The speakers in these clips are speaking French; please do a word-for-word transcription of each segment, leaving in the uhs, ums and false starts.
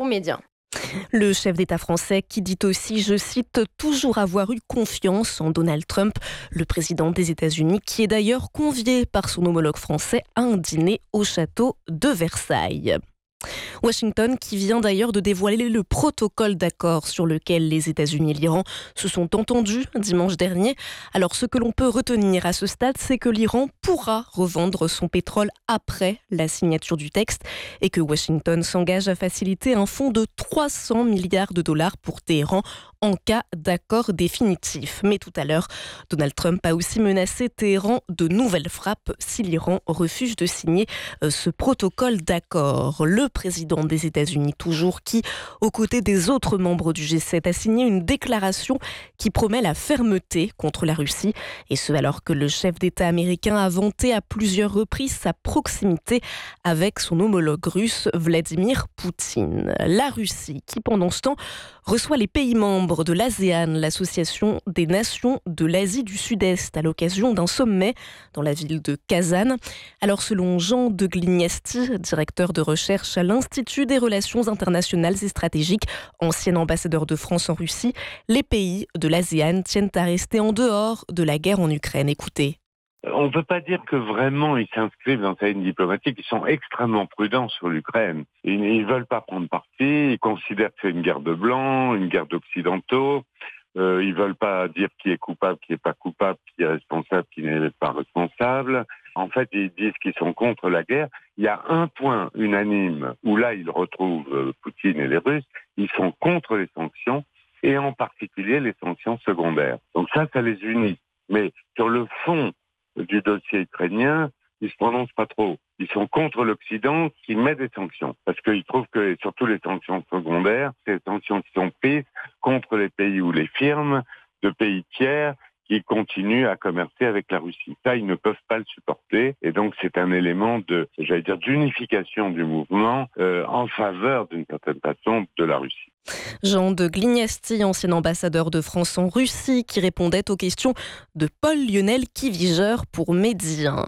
médias. Le chef d'État français qui dit aussi, je cite, toujours avoir eu confiance en Donald Trump, le président des États-Unis, qui est d'ailleurs convié par son homologue français à un dîner au château de Versailles. Washington qui vient d'ailleurs de dévoiler le protocole d'accord sur lequel les États-Unis et l'Iran se sont entendus dimanche dernier. Alors ce que l'on peut retenir à ce stade, c'est que l'Iran pourra revendre son pétrole après la signature du texte et que Washington s'engage à faciliter un fonds de trois cents milliards de dollars pour Téhéran en cas d'accord définitif. Mais tout à l'heure, Donald Trump a aussi menacé Téhéran de nouvelles frappes si l'Iran refuse de signer ce protocole d'accord. Le président des États-Unis toujours qui, aux côtés des autres membres du G sept, a signé une déclaration qui promet la fermeté contre la Russie. Et ce alors que le chef d'État américain a vanté à plusieurs reprises sa proximité avec son homologue russe Vladimir Poutine. La Russie qui, pendant ce temps, reçoit les pays membres de l'ASEAN, l'association des nations de l'Asie du Sud-Est, à l'occasion d'un sommet dans la ville de Kazan. Alors selon Jean de Glignasti, directeur de recherche à l'Institut des relations internationales et stratégiques, ancien ambassadeur de France en Russie, les pays de l'ASEAN tiennent à rester en dehors de la guerre en Ukraine. Écoutez. On ne peut pas dire que vraiment ils s'inscrivent dans sa ligne diplomatique. Ils sont extrêmement prudents sur l'Ukraine. Ils ne veulent pas prendre parti. Ils considèrent que c'est une guerre de blancs, une guerre d'occidentaux. Euh, ils ne veulent pas dire qui est coupable, qui n'est pas coupable, qui est responsable, qui n'est pas responsable. En fait, ils disent qu'ils sont contre la guerre. Il y a un point unanime où là, ils retrouvent euh, Poutine et les Russes. Ils sont contre les sanctions et en particulier les sanctions secondaires. Donc ça, ça les unit. Mais sur le fond du dossier ukrainien, ils se prononcent pas trop. Ils sont contre l'Occident qui met des sanctions. Parce qu'ils trouvent que, surtout les sanctions secondaires, ces sanctions qui sont prises contre les pays ou les firmes de pays tiers qui continuent à commercer avec la Russie. Ça, ils ne peuvent pas le supporter. Et donc, c'est un élément de, j'allais dire, d'unification du mouvement euh, en faveur, d'une certaine façon, de la Russie. Jean de Glignasti, ancien ambassadeur de France en Russie, qui répondait aux questions de Paul-Lionel Kiviger pour Média.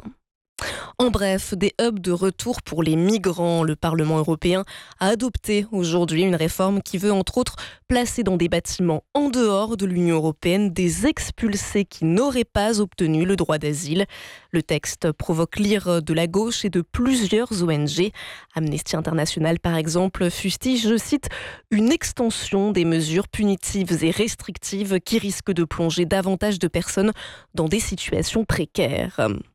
En bref, des hubs de retour pour les migrants. Le Parlement européen a adopté aujourd'hui une réforme qui veut entre autres placer dans des bâtiments en dehors de l'Union européenne des expulsés qui n'auraient pas obtenu le droit d'asile. Le texte provoque l'ire de la gauche et de plusieurs O N G. Amnesty International, par exemple, fustige, je cite, une extension des mesures punitives et restrictives qui risquent de plonger davantage de personnes dans des situations précaires.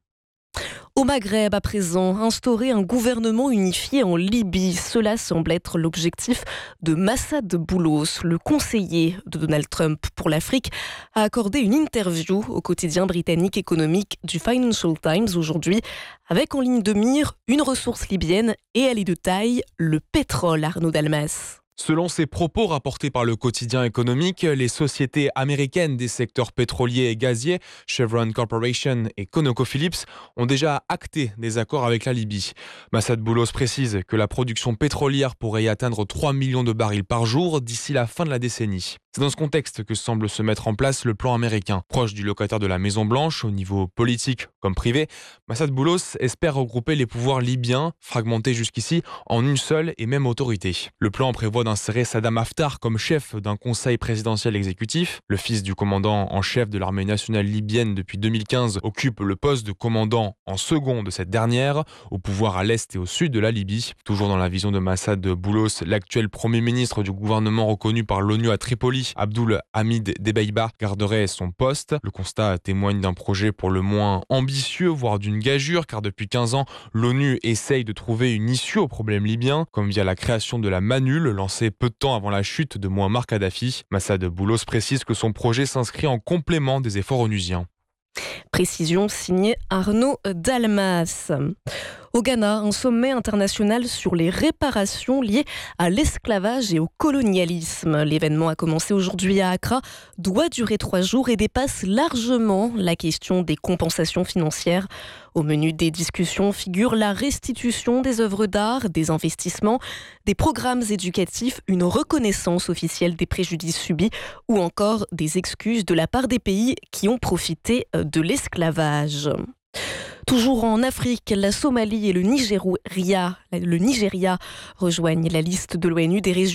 Au Maghreb, à présent, instaurer un gouvernement unifié en Libye, cela semble être l'objectif de Massad Boulos, le conseiller de Donald Trump pour l'Afrique, a accordé une interview au quotidien britannique économique du Financial Times aujourd'hui, avec en ligne de mire une ressource libyenne et elle est de taille, le pétrole, Arnaud Dalmas. Selon ses propos rapportés par le quotidien économique, les sociétés américaines des secteurs pétroliers et gaziers, Chevron Corporation et ConocoPhillips, ont déjà acté des accords avec la Libye. Massad Boulos précise que la production pétrolière pourrait y atteindre trois millions de barils par jour d'ici la fin de la décennie. C'est dans ce contexte que semble se mettre en place le plan américain. Proche du locataire de la Maison-Blanche, au niveau politique comme privé, Massad Boulos espère regrouper les pouvoirs libyens, fragmentés jusqu'ici, en une seule et même autorité. Le plan prévoit d'insérer Saddam Haftar comme chef d'un conseil présidentiel exécutif. Le fils du commandant en chef de l'armée nationale libyenne depuis deux mille quinze occupe le poste de commandant en second de cette dernière, au pouvoir à l'est et au sud de la Libye. Toujours dans la vision de Massad Boulos, l'actuel premier ministre du gouvernement reconnu par l'ONU à Tripoli, Abdul Hamid Dbeibah, garderait son poste. Le constat témoigne d'un projet pour le moins ambitieux, voire d'une gageure, car depuis quinze ans, l'ONU essaye de trouver une issue au problème libyen, comme via la création de la Manule, lancée peu de temps avant la chute de Mouammar Kadhafi. Massad Boulos précise que son projet s'inscrit en complément des efforts onusiens. Précision signée Arnaud Dalmas. Au Ghana, un sommet international sur les réparations liées à l'esclavage et au colonialisme. L'événement a commencé aujourd'hui à Accra, doit durer trois jours et dépasse largement la question des compensations financières. Au menu des discussions figure la restitution des œuvres d'art, des investissements, des programmes éducatifs, une reconnaissance officielle des préjudices subis ou encore des excuses de la part des pays qui ont profité de l'esclavage. Toujours en Afrique, la Somalie et le Nigeria, le Nigeria rejoignent la liste de l'ONU des régions